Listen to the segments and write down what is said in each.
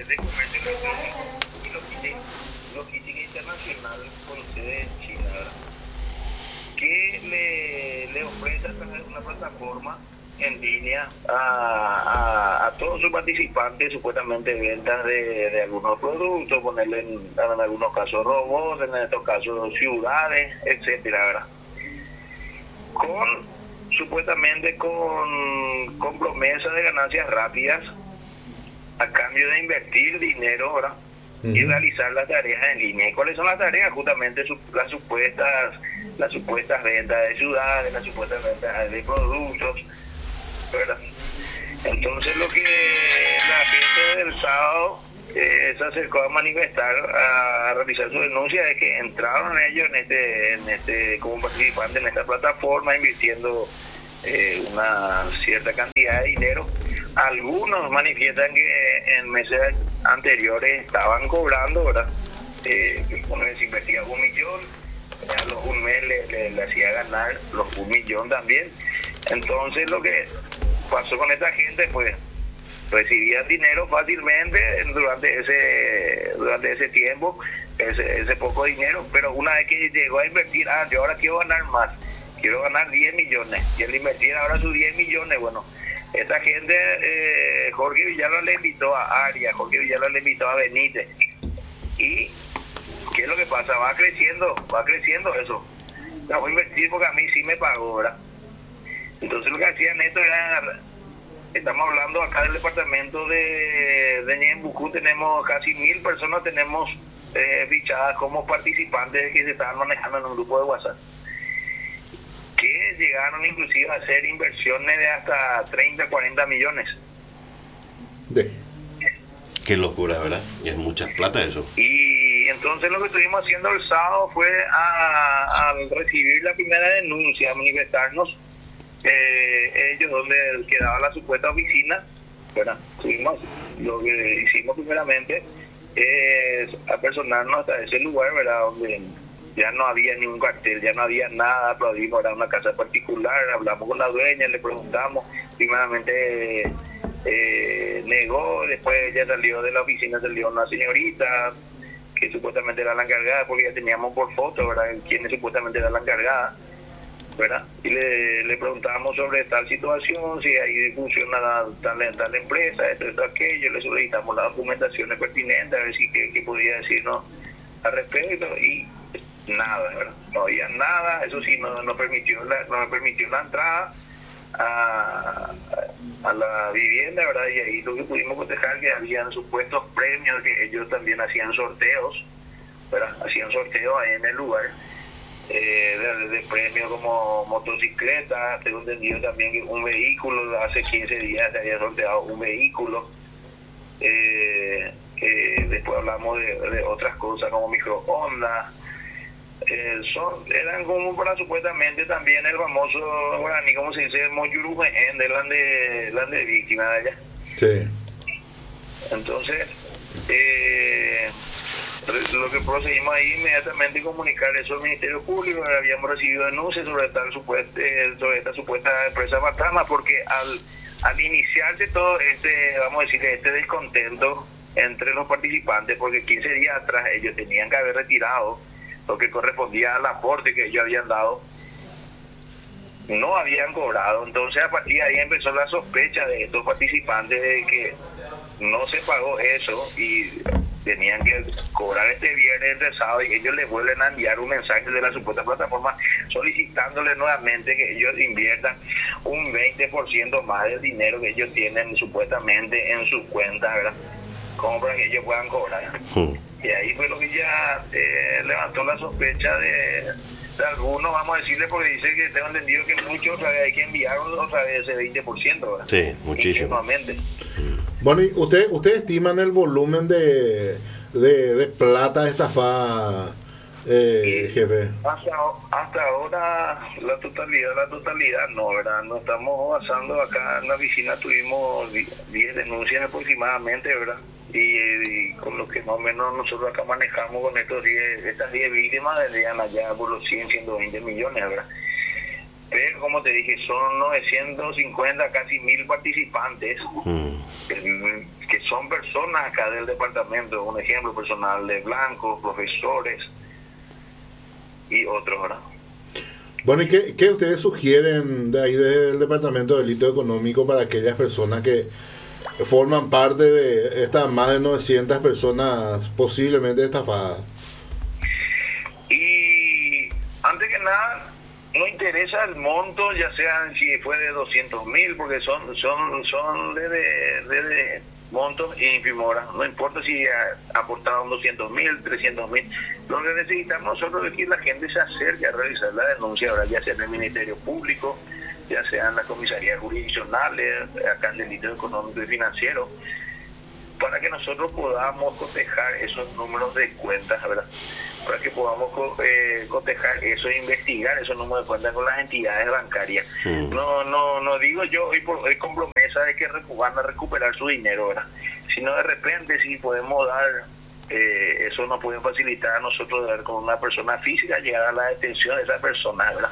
de Comercio Electrónico y Logística Internacional con sede en China, ¿verdad? Que le ofrece a través de una plataforma en línea a todos sus participantes supuestamente ventas de algunos productos, ponerle en algunos casos robots, en estos casos ciudades, etcétera, ¿verdad? Supuestamente con promesa de ganancias rápidas a cambio de invertir dinero, ¿verdad? Y realizar las tareas en línea. ¿Y cuáles son las tareas? Justamente las supuestas ventas de ciudades, las supuestas ventas de productos, ¿verdad? Entonces lo que la gente del sábado se acercó a manifestar, a realizar su denuncia, es que entraron ellos en este como participantes en esta plataforma invirtiendo una cierta cantidad de dinero. Algunos manifiestan que en meses anteriores estaban cobrando, ¿verdad? Uno se invertía 1 millón, a los un mes le hacía ganar los 1 millón también. Entonces lo que pasó con esta gente, pues recibían dinero fácilmente durante ese tiempo, ese poco dinero, pero una vez que llegó a invertir, yo ahora quiero ganar más, quiero ganar 10 millones, y él invertir ahora sus 10 millones, bueno, esta gente, Jorge Villalba le invitó a Arias, Jorge Villalba le invitó a Benítez, y ¿qué es lo que pasa? Va creciendo eso. La voy a invertir porque a mí sí me pagó, ¿verdad? Entonces lo que hacían esto era, estamos hablando acá del departamento de Ñembucú, tenemos casi 1000 personas, tenemos fichadas como participantes que se estaban manejando en un grupo de WhatsApp, que llegaron inclusive a hacer inversiones de hasta 30, 40 millones. Qué locura, ¿verdad? Y es mucha plata eso. Y entonces lo que estuvimos haciendo el sábado fue al recibir la primera denuncia, a manifestarnos ellos donde quedaba la supuesta oficina, ¿verdad? Lo que hicimos primeramente es apersonarnos hasta ese lugar, ¿verdad? Donde ya no había ni un cartel, ya no había nada, aplaudimos, era una casa particular, hablamos con la dueña, le preguntamos, primeramente negó, después ya salió de la oficina, salió una señorita que supuestamente era la encargada, porque ya teníamos por foto, ¿verdad?, quién supuestamente era la encargada, ¿verdad? Y le preguntamos sobre tal situación, si ahí funciona tal empresa, esto, aquello, le solicitamos las documentaciones pertinentes, a ver si qué podía decirnos al respecto, y nada, ¿verdad? No había nada, eso sí, no me permitió la entrada a la vivienda, ¿verdad? Y ahí lo que pudimos cotejar que habían supuestos premios, que ellos también hacían sorteos, ¿verdad? Hacían sorteos ahí en el lugar, de premios como motocicletas. Tengo entendido también que un vehículo, hace 15 días se había sorteado un vehículo. Después hablamos de otras cosas como microondas. Eran como para supuestamente también el famoso guaraní, como se dice, moyurujeen, de víctimas de allá. Sí. Entonces, lo que procedimos ahí inmediatamente comunicar eso al Ministerio Público. Habíamos recibido denuncias sobre esta supuesta empresa fantasma, porque al iniciarse todo vamos a decir, este descontento entre los participantes, porque 15 días atrás ellos tenían que haber retirado lo que correspondía al aporte que ellos habían dado, no habían cobrado. Entonces a partir de ahí empezó la sospecha de estos participantes de que no se pagó eso y tenían que cobrar este viernes, este sábado, y ellos les vuelven a enviar un mensaje de la supuesta plataforma solicitándole nuevamente que ellos inviertan un 20% más del dinero que ellos tienen supuestamente en su cuenta, ¿verdad?, como para que ellos puedan cobrar. Y ahí fue lo que ya levantó la sospecha de algunos, vamos a decirle, porque dice que tengo entendido que muchos otra vez hay que enviar otra vez ese 20%, ¿verdad? Sí, muchísimo. Bueno, ¿y usted estiman el volumen de plata estafada, jefe? Hasta ahora la totalidad no, ¿verdad? Nos estamos basando acá en la oficina, tuvimos 10 denuncias aproximadamente, ¿verdad? Y con lo que más o menos nosotros acá manejamos con estas 10 víctimas, vendrían allá por los 120 millones, ¿verdad? Pero como te dije, son 950, casi 1000 participantes que son personas acá del departamento, un ejemplo personal de blancos, profesores y otros, ¿verdad? Bueno, ¿y qué ustedes sugieren de ahí del Departamento de Delito Económico para aquellas personas que forman parte de estas más de 900 personas posiblemente estafadas? Y antes que nada, no interesa el monto, ya sea si fue de 200.000, porque son de montos ínfimos, ¿verdad? No importa si aportaron 200.000, 300.000. Lo que necesitamos nosotros es que la gente se acerque a realizar la denuncia, ¿verdad? Ya sea en el Ministerio Público, ya sea en las comisarías jurisdiccionales, acá en delito económico y financiero, para que nosotros podamos cotejar esos números de cuentas, ¿verdad? Para que podamos cotejar eso e investigar esos números de cuentas con las entidades bancarias. No digo yo hoy con promesa de que van a recuperar su dinero, ¿verdad? Sino de repente si podemos dar, eso nos puede facilitar a nosotros dar con una persona física, llegar a la detención de esa persona, ¿verdad?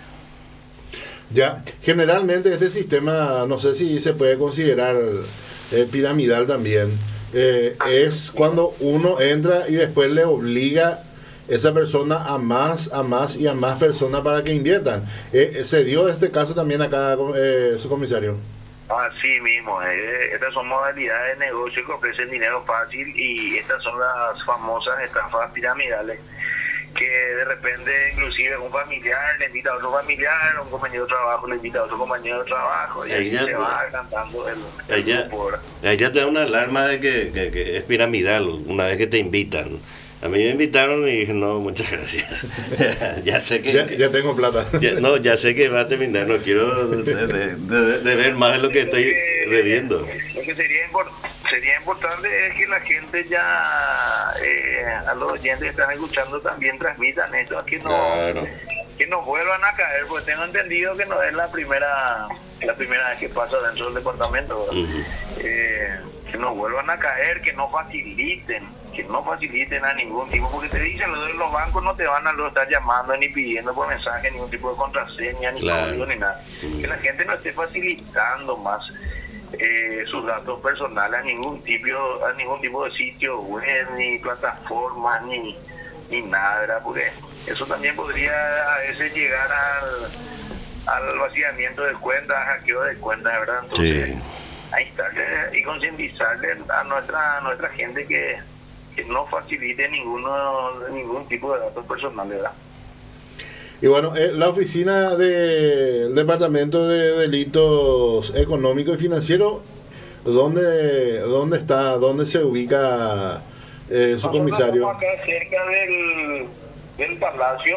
Ya, generalmente este sistema, no sé si se puede considerar piramidal también, es cuando uno entra y después le obliga esa persona a más y a más personas para que inviertan. ¿Se dio este caso también acá, su comisario? Así mismo, estas son modalidades de negocio que ofrecen dinero fácil y estas son las famosas estafas piramidales, que de repente inclusive un familiar le invita a otro familiar, un compañero de trabajo le invita a otro compañero de trabajo y ahí se va cantando el grupo. Ahí ya te da una alarma de que es piramidal una vez que te invitan. A mí me invitaron y dije, no, muchas gracias. Ya sé que... Ya tengo plata. Ya sé que va a terminar, no quiero de ver más de lo que estoy debiendo. Lo que sería importante es que la gente ya, a los oyentes que están escuchando también transmitan esto, que no vuelvan a caer, porque tengo entendido que no es la primera vez que pasa dentro del departamento, ¿verdad? Que no vuelvan a caer, que no faciliten a ningún tipo, porque te dicen los bancos no te van a estar llamando ni pidiendo por mensaje ningún tipo de contraseña, ni código, ni nada. Que la gente no esté facilitando más sus datos personales a ningún tipo de sitio web, ni plataforma, ni nada, ¿verdad? Porque eso también podría a veces llegar al vaciamiento de cuentas, hackeo de cuentas, ¿verdad? Entonces, a instarle y concientizarle a nuestra gente que no facilite ningún tipo de datos personales, ¿verdad? Y bueno, la oficina del Departamento de Delitos Económicos y Financieros, ¿dónde está? ¿Dónde se ubica su comisario? Estamos acá cerca del Palacio,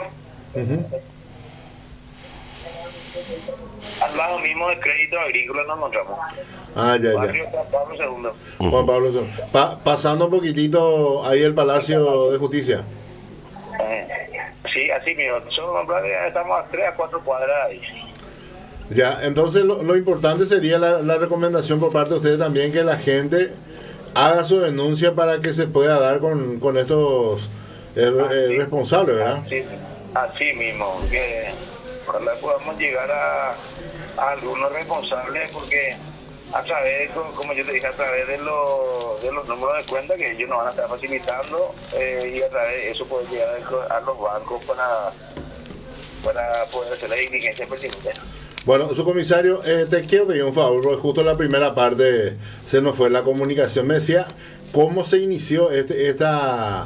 al lado mismo de Crédito Agrícola nos encontramos. Ya. Juan Pablo II. Juan Pablo II. Pasando un poquitito ahí el Palacio de Justicia. Sí, así mismo. Estamos a 3 a 4 cuadras ahí. Ya, entonces lo importante sería la recomendación por parte de ustedes también, que la gente haga su denuncia para que se pueda dar con estos responsables, ¿verdad? Así mismo, que ojalá podamos llegar a algunos responsables, porque a través, como yo te dije, a través de los números de cuenta que ellos nos van a estar facilitando, y a través de eso poder llegar a los bancos para poder hacer la diligencia pertinente. Bueno, su comisario, te quiero pedir un favor, porque justo en la primera parte se nos fue la comunicación. Me decía cómo se inició esta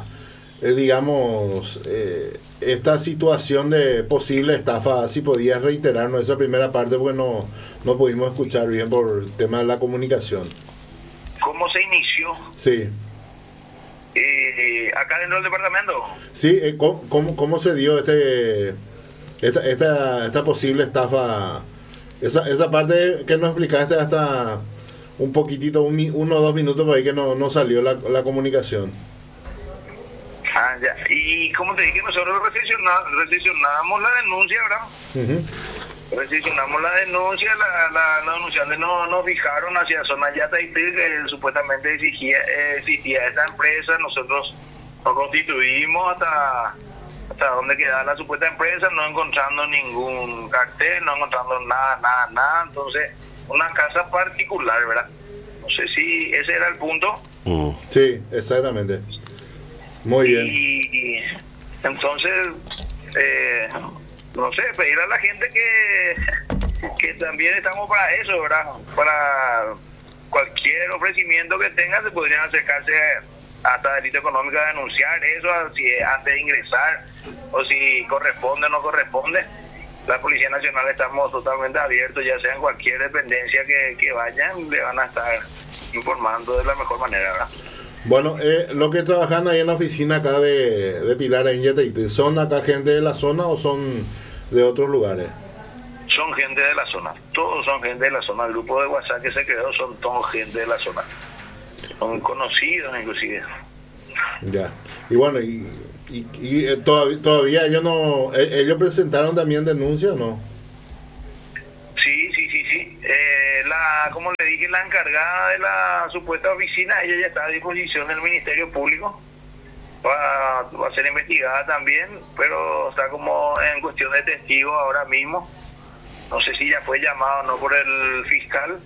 situación de posible estafa. Si podías reiterarnos esa primera parte, porque no pudimos escuchar bien por el tema de la comunicación. ¿Cómo se inició? Sí. ¿Acá dentro del departamento? Sí, ¿cómo se dio esta posible estafa? Esa parte que nos explicaste hasta un poquitito, 1 o 2 minutos por ahí que no salió la comunicación. Ya. Y como te dije, nosotros recesionamos la denuncia, ¿verdad? Recesionamos la denuncia, la denunciante nos fijaron hacia zona Yataití, que supuestamente existía esta empresa. Nosotros nos constituimos hasta donde quedaba la supuesta empresa, no encontrando ningún cartel, no encontrando nada. Entonces, una casa particular, ¿verdad? No sé si ese era el punto. Sí, exactamente. Muy bien. Y entonces, no sé, pedir a la gente que también estamos para eso, ¿verdad? Para cualquier ofrecimiento que tengan, se podrían acercarse hasta delito económico a denunciar eso, si antes de ingresar, o si corresponde o no corresponde. La Policía Nacional estamos totalmente abiertos, ya sea en cualquier dependencia que vayan, le van a estar informando de la mejor manera, ¿verdad? Bueno, los que trabajan ahí en la oficina acá de Pilar, en Yateite, ¿son acá gente de la zona o son de otros lugares? Son gente de la zona, todos son gente de la zona. El grupo de WhatsApp que se creó son todos gente de la zona, son conocidos inclusive. Ya, y bueno, todavía ellos no, ellos presentaron también denuncia, ¿o no? Sí. Como le dije, la encargada de la supuesta oficina, ella ya está a disposición del Ministerio Público. Va a ser investigada también, pero está como en cuestión de testigo ahora mismo. No sé si ya fue llamado o no por el fiscal,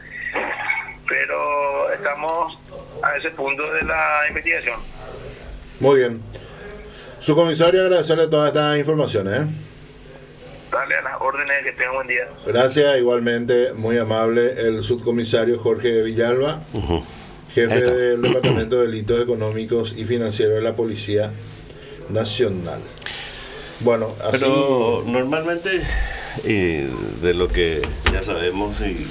pero estamos a ese punto de la investigación. Muy bien. Su comisario, agradecerle todas estas informaciones. Dale a las órdenes, que tengan buen día. Gracias, igualmente, muy amable, el subcomisario Jorge Villalba, jefe del Departamento de Delitos Económicos y Financieros de la Policía Nacional. Bueno, así... Pero normalmente, de lo que ya sabemos y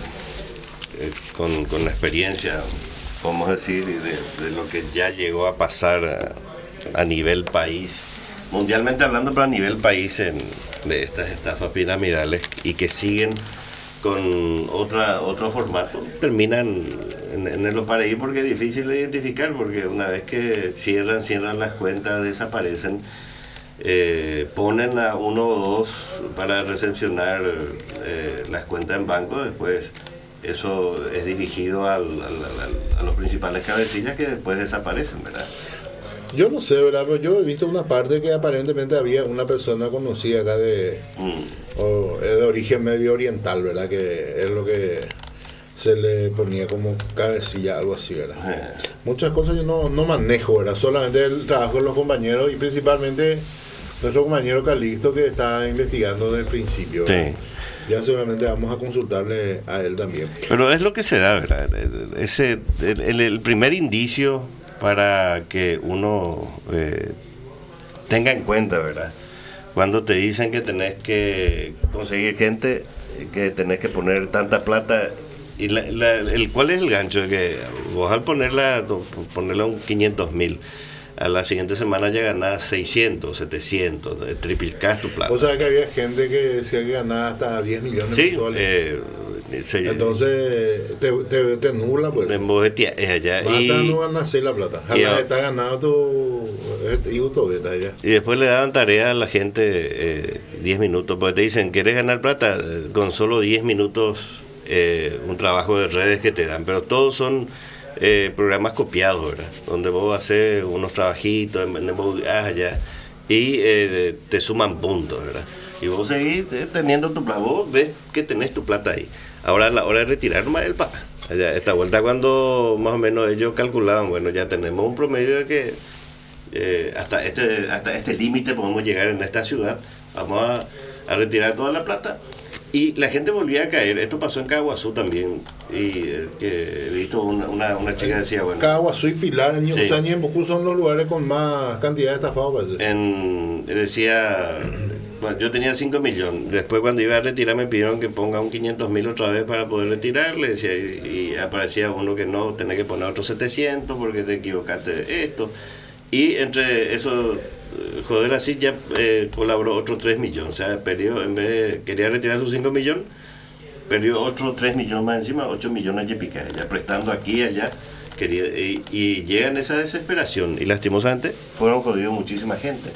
con la experiencia, podemos decir, de lo que ya llegó a pasar a nivel país, mundialmente hablando, pero a nivel país, de estas estafas piramidales, y que siguen con otro formato, terminan en el paraíso, porque es difícil de identificar, porque una vez que cierran las cuentas, desaparecen, ponen a uno o dos para recepcionar las cuentas en banco. Después eso es dirigido a los principales cabecillas, que después desaparecen, ¿verdad? Yo no sé, ¿verdad? Pero yo he visto una parte que aparentemente había una persona conocida acá de origen medio oriental, ¿verdad? Que es lo que se le ponía como cabecilla, algo así, ¿verdad? Muchas cosas yo no manejo, ¿verdad? Solamente el trabajo de los compañeros y principalmente nuestro compañero Calixto, que está investigando desde el principio, ¿verdad? Sí. Ya seguramente vamos a consultarle a él también. Pero es lo que se da, ¿verdad? El primer indicio para que uno tenga en cuenta, ¿verdad? Cuando te dicen que tenés que conseguir gente, que tenés que poner tanta plata, y ¿cuál es el gancho? De que vos al ponerla un 500.000, a la siguiente semana ya ganás 600, 700, triplicás tu plata. O sea que había gente que decía que ganaba hasta 10 millones mensuales. Entonces te nubla, pues. Allá. No van a hacer la plata. Está ganado tu allá. Y después le daban tarea a la gente 10 minutos, porque te dicen, ¿quieres ganar plata? Con solo 10 minutos, un trabajo de redes que te dan, pero todos son programas copiados, ¿verdad? Donde vos haces unos trabajitos, allá, y te suman puntos, ¿verdad? Y vos seguís teniendo tu plata, vos ves que tenés tu plata ahí. Ahora a la hora de retirar nomás el paga. Esta vuelta, cuando más o menos ellos calculaban, bueno, ya tenemos un promedio de que hasta este límite podemos llegar en esta ciudad, vamos a retirar toda la plata. Y la gente volvía a caer. Esto pasó en Caguazú también, y que he visto una chica que decía, bueno, Caguazú y Pilar en Ñembucú son los lugares con más cantidad de estafados. Decía, bueno, yo tenía 5 millones, después cuando iba a retirar me pidieron que ponga un 500.000 otra vez para poder retirar, le decía, y aparecía uno que no, tenés que poner otros 700 porque te equivocaste de esto, y entre eso, joder, así ya colaboró otros 3 millones, o sea, perdió, en vez de, quería retirar sus 5 millones, perdió otros 3 millones más encima, 8 millones de pica, ya prestando aquí y allá, y llegan a esa desesperación, y lastimosamente fueron jodidos muchísima gente.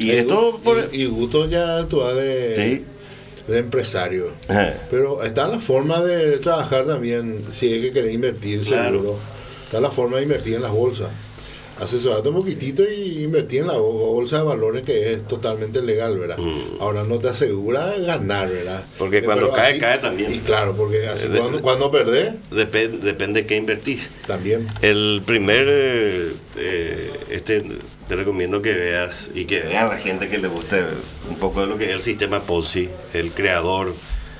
Y Gusto ya actúa de empresario. Pero está la forma de trabajar también, si es que querés invertir, claro. Seguro. Está la forma de invertir en las bolsas. asesorate un poquitito y invertí en la bolsa de valores, que es totalmente legal, ¿verdad? Ahora no te asegura ganar, ¿verdad? Porque cuando pero cae, así, cae también. Y claro, porque así cuando perdés, depende de qué invertís. también. El primer, te recomiendo que veas y que vean la gente que le guste un poco de lo que es el sistema Ponzi, el creador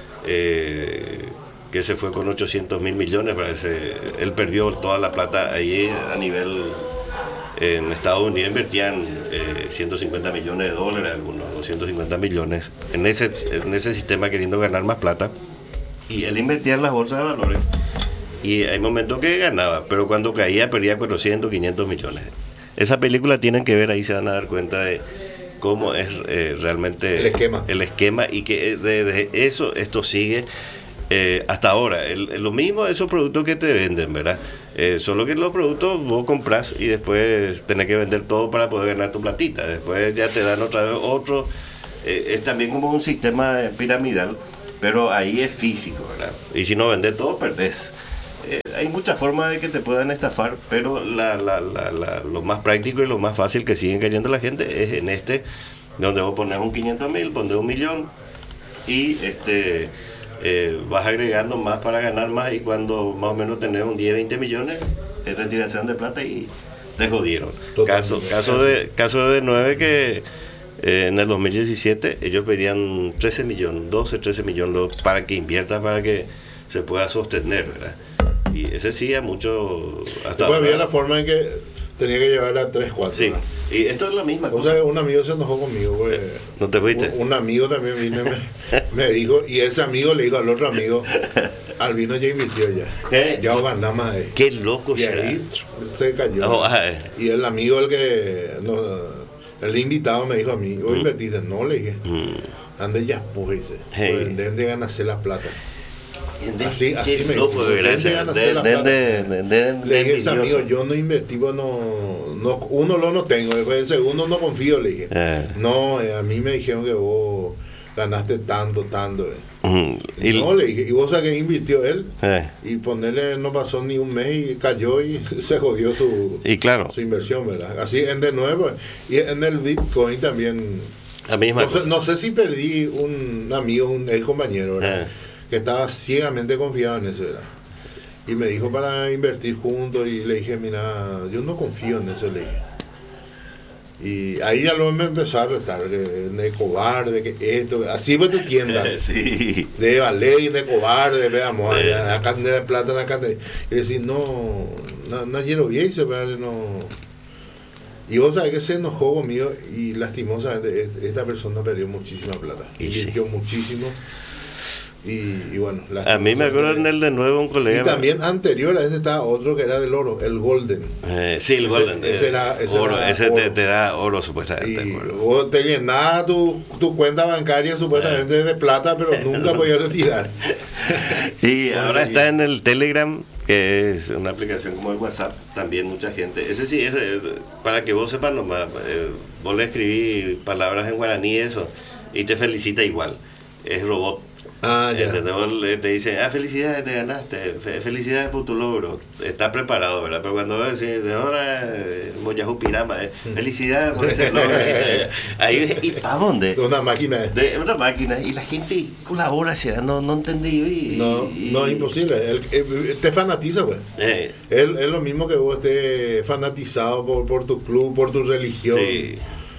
que se fue con 800.000 millones, parece. Él perdió toda la plata allí a nivel. En Estados Unidos invertían 150 millones de dólares, algunos 250 millones en ese sistema, queriendo ganar más plata, y él invertía en las bolsas de valores y hay momentos que ganaba, pero cuando caía perdía 400, 500 millones. Esa película tienen que ver, ahí se van a dar cuenta de cómo es realmente el esquema y que de eso esto sigue hasta ahora. Lo mismo esos productos que te venden, ¿verdad? Solo que los productos vos compras y después tenés que vender todo para poder ganar tu platita. Después ya te dan otra vez otro. Es también como un sistema piramidal, pero ahí es físico, ¿verdad? Y si no vendes todo, perdés. Hay muchas formas de que te puedan estafar, pero lo más práctico y lo más fácil que siguen cayendo la gente es en donde vos pones un 500.000, pones 1.000.000 y vas agregando más para ganar más, y cuando más o menos tenés un 10, 20 millones, es retiración de plata y te jodieron. Caso de 9 que en el 2017 ellos pedían 13 millones, 12, 13 millones para que inviertas, para que se pueda sostener, ¿verdad? Y ese sí a mucho. Hasta después había la forma en que tenía que llevar a 3, 4. Sí, y esto es la misma cosa. O sea, un amigo se enojó conmigo, pues. ¿No te fuiste? Un amigo también vino y me dijo, y ese amigo le dijo al otro amigo, Albino ya invirtió ya. Ya o ganar más. Qué loco. Y ahí se cayó. Y el amigo, el invitado me dijo a mí, ¿vos invertiste? No, le dije. Ande ya, pues, dice. Pues, de ganarse la plata. Así me dijo. Le dije a ese amigo, yo no invertí, uno no tengo, el segundo no confío, le dije. No, a mí me dijeron que vos ganaste tanto. No, le dije, y vos sabés que invirtió él, y ponerle, no pasó ni un mes y cayó y se jodió su inversión, ¿verdad? Así de nuevo, y en el Bitcoin también. No sé si perdí un amigo, un ex compañero, ¿verdad? Que estaba ciegamente confiado en eso, ¿verdad? Y me dijo para invertir juntos, y le dije, mira, yo no confío en eso, le dije. Y ahí ya luego me empezó a retar, de cobarde, que esto, así pues te tiendan. Sí. De valer, de cobarde, veamos, acá de plata, acá de. Y decir, no quiero bien, no. Y vos sabés que se enojó conmigo, y lastimosamente esta persona perdió muchísima plata. Y yo muchísimo. Y bueno, a mí me acuerdo en el de nuevo un colega. Y también anterior a ese estaba otro que era del oro, el Golden. Sí, el Golden. Ese era oro, ese oro. te da oro supuestamente. Y vos te llenabas tu cuenta bancaria supuestamente de plata, pero nunca podías retirar. Y bueno, ahora está en el Telegram, que es una aplicación como el WhatsApp, también mucha gente. Ese sí es para que vos sepas nomás, vos le escribís palabras en guaraní, eso, y te felicita igual. Es robot. Ya. Te dice, felicidades, te ganaste, felicidades por tu logro, está preparado, ¿verdad? Pero cuando decís, de ahora, Moyahu Pirama, felicidades por ese logro, ahí, ¿y para dónde? Una máquina. Una máquina, y la gente colabora, no entendí. No, imposible, te fanatiza, pues. Es lo mismo que vos estés fanatizado por tu club, por tu religión. Sí.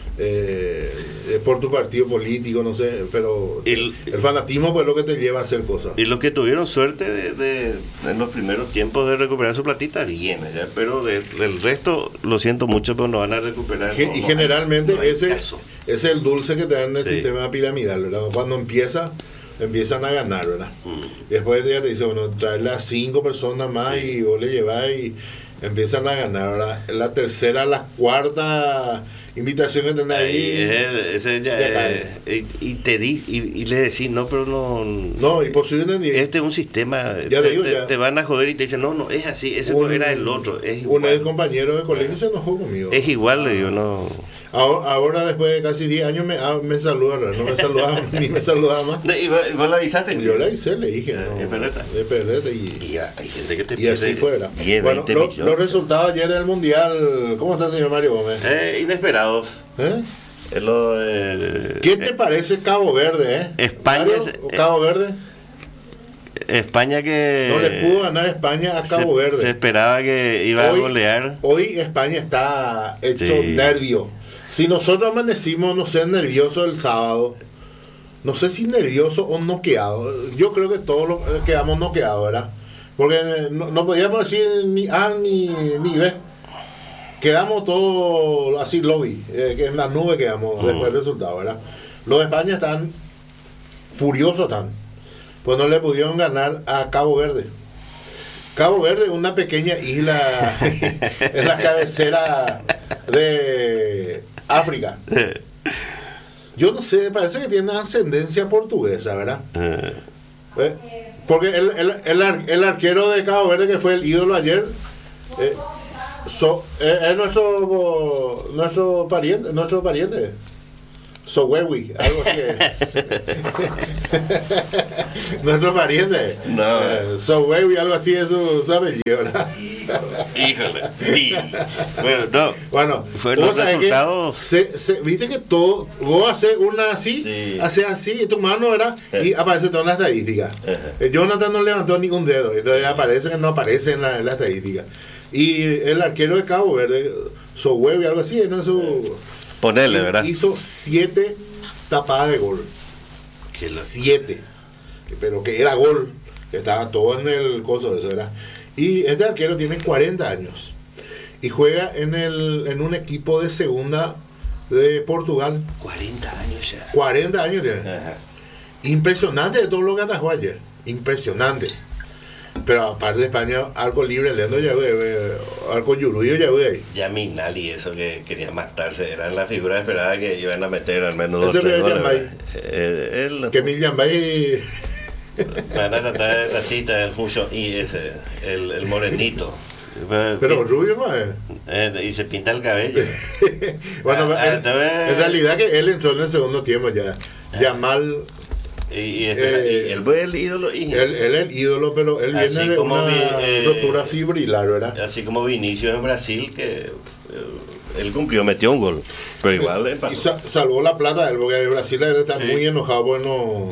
Por tu partido político, no sé, pero el fanatismo pues es lo que te lleva a hacer cosas. Y los que tuvieron suerte en los primeros tiempos de recuperar su platita, bien, ¿ya? Pero el resto, lo siento mucho, pero no van a recuperar. Y generalmente ese es el dulce que te dan en el sistema piramidal, ¿verdad? Cuando empiezan a ganar, ¿verdad? Y después ya te dice, bueno, traerle a 5 personas más y vos le llevás y empiezan a ganar. ¿Verdad? La tercera, la cuarta invitación que tenés ahí. Ese ya, y le decís, no, pero no. No, imposible ni. Este es un sistema. Ya digo, ya. Te van a joder y te dicen, no, es así, ese no era el otro. Es un ex compañero de colegio se enojó conmigo. Es igual, le digo, no. Ahora, después de casi 10 años, me saluda, no me saludaba, ni me saludaba más. ¿Y vos le avisaste? Yo le avisé, le dije. ¿De Perdeta? De Perdeta. Y hay gente que te y así fuera. 10, bueno, 20 millones. los resultados ayer del Mundial, ¿cómo está el señor Mario Gómez? Inesperados. ¿Qué te parece Cabo Verde, España Mario, o Cabo Verde? España que no le pudo ganar España a Cabo Verde. Se esperaba que iba a golear. Hoy España está hecho nervio. Si nosotros amanecimos, no sé, nervioso el sábado, no sé si nervioso o noqueado. Yo creo que todos quedamos noqueados, ¿verdad? Porque no podíamos decir ni A ni B. Quedamos todos así lobby, que en la nube quedamos después del resultado, ¿verdad? Los de España están furiosos, pues no le pudieron ganar a Cabo Verde. Cabo Verde es una pequeña isla en la cabecera de África. Yo no sé, parece que tiene ascendencia portuguesa, ¿verdad? Porque el arquero de Cabo Verde, que fue el ídolo ayer, es nuestro pariente. Sowewi, algo así nuestro pariente. No. Sowewi, algo así es su apellido, ¿verdad? Híjole. Sí. Bueno, fueron los resultados. Viste que todo, vos haces una así, haces así, y tu mano, ¿verdad? Y aparece toda la estadística. Jonathan no levantó ni un dedo, entonces aparece que no aparece en la estadística. Y el arquero de Cabo Verde, Sowewi, algo así, ¿no? Ponele, ¿verdad? Hizo 7 tapadas de gol. 7. Pero que era gol. Estaba todo en el coso de eso, ¿verdad? Y este arquero tiene 40 años. Y juega en un equipo de segunda de Portugal. 40 años ya. 40 años tiene. Ajá. Impresionante de todo lo que atajó ayer. Impresionante. Pero aparte de España, arco libre, Leandro ya arco Yurullo ya Minali, eso que quería matarse, eran las figuras esperadas que iban a meter al menos 2 3 goles. Que Miljan Bay van a tratar de la cita el mucho y ese, el morenito. Pero rubio no es. Y se pinta el cabello. Bueno, en realidad que él entró en el segundo tiempo ya. Yamal. Y él fue el ídolo. Él es el ídolo, pero él viene de una rotura fibrilar, ¿verdad? Así como Vinicius en Brasil, que él cumplió, metió un gol, pero igual empató. Y salvó la plata, porque Brasil está muy enojado porque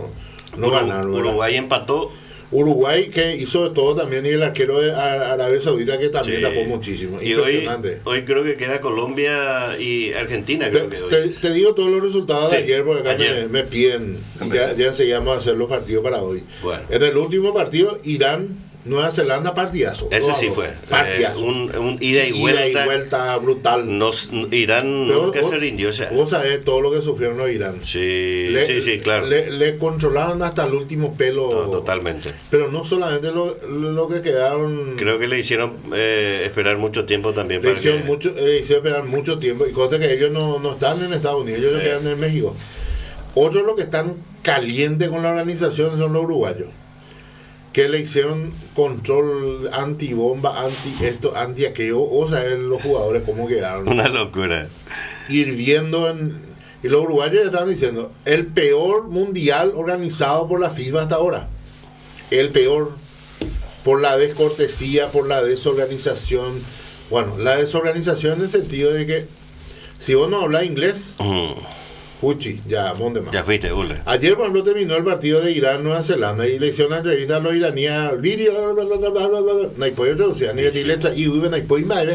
no ganaron. Uruguay empató. Uruguay, que hizo de todo también, y el arquero de Arabia Saudita, que también tapó muchísimo. Y impresionante. Hoy creo que queda Colombia y Argentina, creo que hoy. Te digo todos los resultados de ayer, porque acá me piden. Ya enseñamos a hacer los partidos para hoy. Bueno. En el último partido, Irán, Nueva Zelanda, partidazo. Ese sí fue. Partidazo. Un ida y vuelta brutal. Irán nunca se rindió. Vos sabés todo lo que sufrieron los Irán. Sí, claro. Le controlaron hasta el último pelo. No, totalmente. Pero no solamente lo que quedaron. Creo que le hicieron esperar mucho tiempo también. Le hicieron esperar mucho tiempo. Y cosa que ellos no están en Estados Unidos, ellos quedan en México. Otros los que están calientes con la organización son los uruguayos, que le hicieron control antibomba, anti aquello, o sea, los jugadores cómo quedaron. Una locura. Hirviendo y los uruguayos estaban diciendo, el peor mundial organizado por la FIFA hasta ahora. El peor. Por la descortesía, por la desorganización. Bueno, la desorganización en el sentido de que si vos no hablas inglés, Puchi, ya, Mondema. Ya fuiste, Ule. Ayer, por ejemplo, terminó el partido de Irán-Nueva Zelanda y le hicieron una entrevista a los iraníes. No hay podido traducir, ni decir letra, y no hay podido más,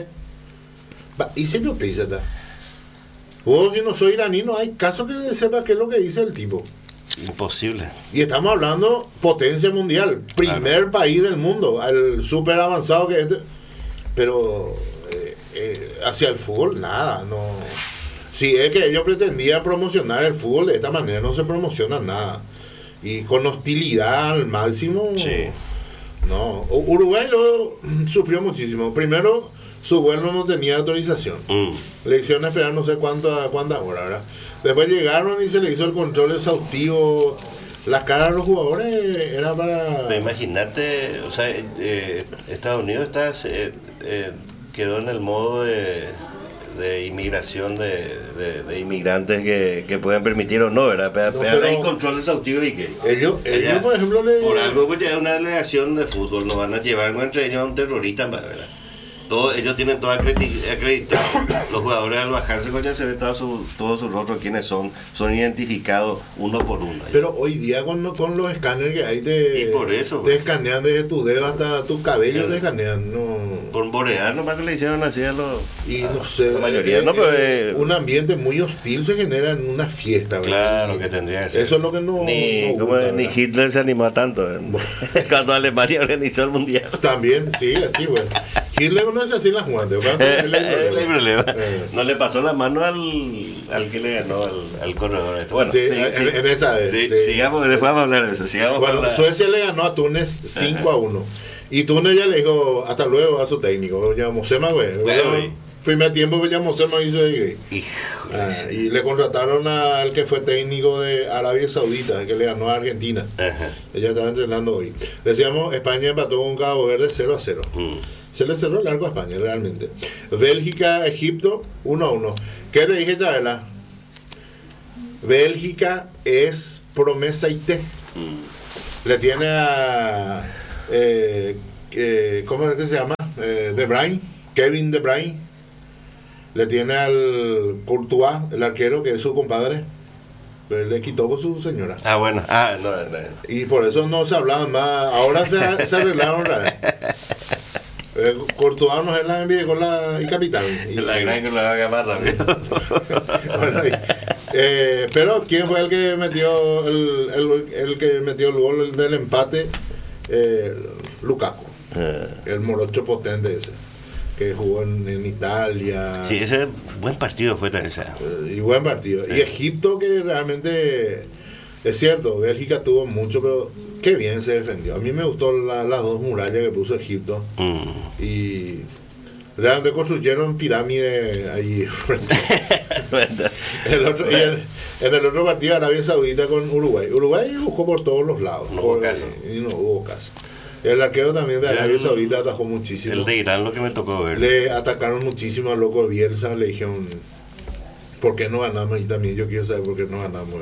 y se lo pisa. Vos, si no soy iraní, no hay caso que sepa qué es lo que dice el tipo. Imposible. Y estamos hablando potencia mundial, primer país del mundo, al súper avanzado que este. Pero hacia el fútbol, nada, no. Si es que ellos pretendían promocionar el fútbol de esta manera, no se promociona nada. Y con hostilidad al máximo. Sí. No, Uruguay lo sufrió muchísimo. Primero, su vuelo no tenía autorización. Le hicieron esperar no sé cuántas horas, ¿verdad? Después llegaron y se le hizo el control exhaustivo. Las caras de los jugadores era para... Imagínate, o sea, Estados Unidos quedó en el modo de inmigración de inmigrantes que pueden permitir o no, ¿verdad? Pero hay control exhaustivo y que ellos por ejemplo, por algo pues ya es una delegación de fútbol, no van a llevar entre ellos a un terrorista, ¿verdad? Ellos tienen todo acreditado. Los jugadores al bajarse ya se ve todo su rostro, quiénes son identificados uno por uno. Pero hoy día con los escáneres que hay y por eso, te escanean desde tu dedo hasta tu cabello, te escanean, no. Por borear nomás que le hicieron así a los... Y no sé, la mayoría, no, pero un ambiente muy hostil se genera en una fiesta, ¿verdad? Claro que tendría que ser. Eso es lo que no gusta, ni Hitler se animó a tanto cuando Alemania organizó el mundial. También, sí, así, bueno. Hitler no es así en las jugadas, no le pasó la mano al que le ganó al corredor. Bueno, sí, en esa vez. Sí. Sigamos, después vamos a hablar de eso. Bueno, Suecia le ganó a Túnez 5-1. Y Túnez ya le dijo hasta luego a su técnico, ya Mosema, güey. Primer tiempo ya Mosema hizo y le contrataron al que fue técnico de Arabia Saudita, que le ganó a Argentina. Ella estaba entrenando hoy. Decíamos, España empató con Cabo Verde 0-0. Se le cerró el arco a España, realmente. Bélgica, Egipto, 1-1. ¿Qué te dije, Chabela? Bélgica es promesa IT. Le tiene a... ¿cómo es que se llama? De Bruyne, Kevin De Bruyne. Le tiene al Courtois, el arquero, que es su compadre. Le quitó por su señora. Bueno. No. Y por eso no se hablaban más. Ahora se arreglaron otra vez. Courtois no es la envidia con la y capitán. La gran que la haga más rápido. Bueno, pero ¿quién fue el que metió el que metió el gol del empate? Lukaku. El morocho potente ese, que jugó en Italia. Sí, ese buen partido fue ese. Y buen partido. Y Egipto, que realmente es cierto, Bélgica tuvo mucho, pero qué bien se defendió. A mí me gustó las dos murallas que puso Egipto. Y realmente construyeron pirámide ahí frente. En el otro partido, Arabia Saudita con Uruguay. Uruguay buscó por todos los lados. No hubo caso. Y no hubo caso. El arquero también de Arabia Saudita atajó muchísimo. El de Irán, lo que me tocó ver. Le atacaron muchísimo al loco Bielsa. Le dijeron, ¿por qué no ganamos? Y también yo quiero saber por qué no ganamos.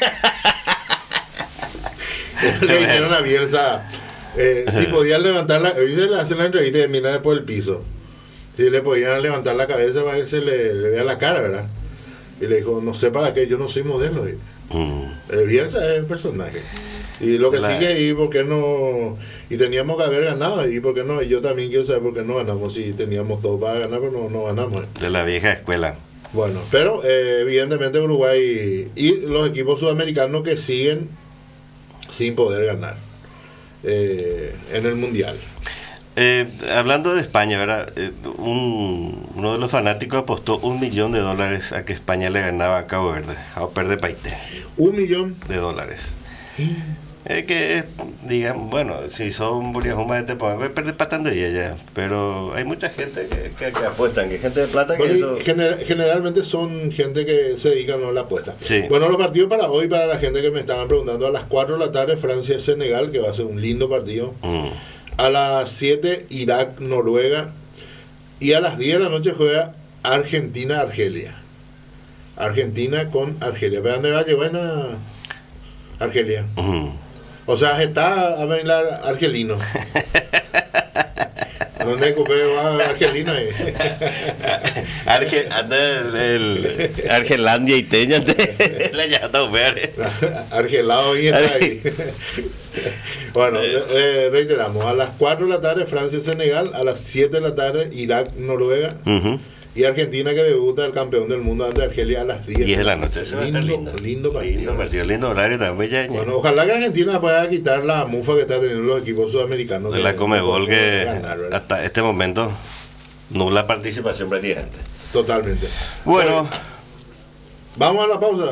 Le dijeron a Bielsa, si podían levantar la... Hoy se le hacen la entrevista de mirar por el piso. Si le podían levantar la cabeza para que se le vea la cara, ¿verdad? Y le dijo, no sé para qué, yo no soy modelo. Bielsa es el personaje. Y lo que sigue, y por qué no, y teníamos que haber ganado, y por qué no, y yo también quiero saber por qué no ganamos, si teníamos todo para ganar, pero no ganamos. De la vieja escuela. Bueno, pero evidentemente Uruguay y los equipos sudamericanos que siguen sin poder ganar en el Mundial. Hablando de España, ¿verdad? Uno de los fanáticos apostó $1 millón a que España le ganaba a Cabo Verde, a perder Paité. $1 millón que digan, bueno, si son buriajumba te pueden perder patando y ella, pero hay mucha gente que apuestan, que gente de plata que eso... Generalmente son gente que se dedican a la apuesta. Sí. Bueno, los partidos para hoy, para la gente que me estaban preguntando, a las 4 de la tarde Francia-Senegal, que va a ser un lindo partido. A las 7 Irak-Noruega, y a las 10 de la noche juega Argentina-Argelia. Argentina con Argelia. ¿Pero dónde va a llevar Argelia? O sea, está a bailar argelino. ¿Dónde va argelino ahí? Argelandia y Teña le llama Argelado y está ahí. Bueno, reiteramos, a las 4 de la tarde Francia-Senegal, a las 7 de la tarde Irak-Noruega, y Argentina, que debuta el campeón del mundo ante Argelia a las 10 de la noche. Lindo partido. Lindo horario también. Bueno, ojalá que Argentina pueda quitar la mufa que está teniendo los equipos sudamericanos. De la Comebol, que hasta este momento nula participación prácticamente. Totalmente. Bueno, vamos a la pausa.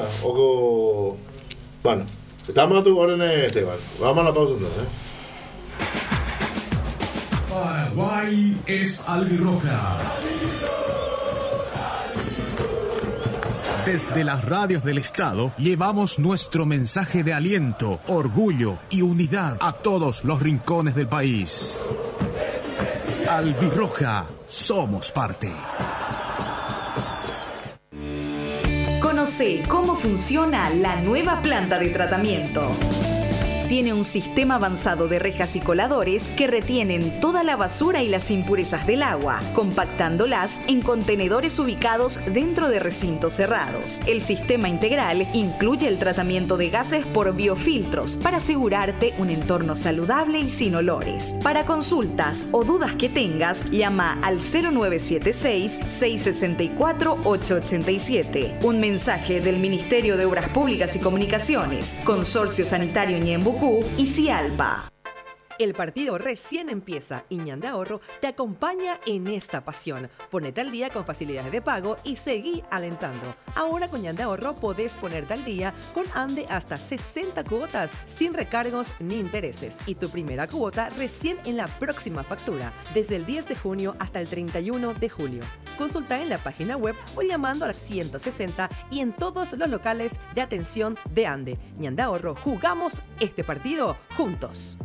Bueno, estamos a tus órdenes, Esteban. Vamos a la pausa entonces. Paraguay es albirroja. Desde las radios del Estado llevamos nuestro mensaje de aliento, orgullo y unidad a todos los rincones del país. Albirroja, somos parte. Conoce cómo funciona la nueva planta de tratamiento. Tiene un sistema avanzado de rejas y coladores que retienen toda la basura y las impurezas del agua, compactándolas en contenedores ubicados dentro de recintos cerrados. El sistema integral incluye el tratamiento de gases por biofiltros para asegurarte un entorno saludable y sin olores. Para consultas o dudas que tengas, llama al 0976-664-887. Un mensaje del Ministerio de Obras Públicas y Comunicaciones, Consorcio Sanitario Ñembucú y Cialpa. El partido recién empieza y Ñande Ahorro te acompaña en esta pasión. Ponete al día con facilidades de pago y seguí alentando. Ahora con Ñande Ahorro podés ponerte al día con Ande hasta 60 cuotas sin recargos ni intereses. Y tu primera cuota recién en la próxima factura, desde el 10 de junio hasta el 31 de julio. Consulta en la página web o llamando al 160 y en todos los locales de atención de Ande. Ñande Ahorro, jugamos este partido juntos.